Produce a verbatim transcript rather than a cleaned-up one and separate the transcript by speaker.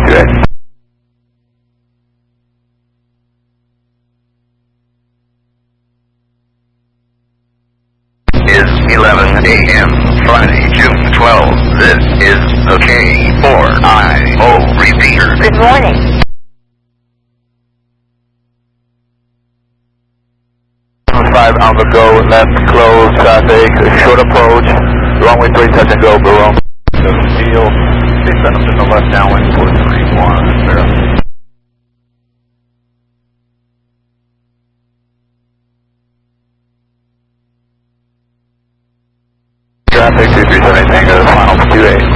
Speaker 1: two eight.
Speaker 2: Is eleven A M Friday, June twelfth. This is the K four I O repeater.
Speaker 3: Good morning.
Speaker 1: five on the go, left close traffic, short approach, runway three touch and go, below.
Speaker 2: Deal, six seven to the left downwind, four three one, zero.
Speaker 1: Traffic two three seven Tango, final two eight.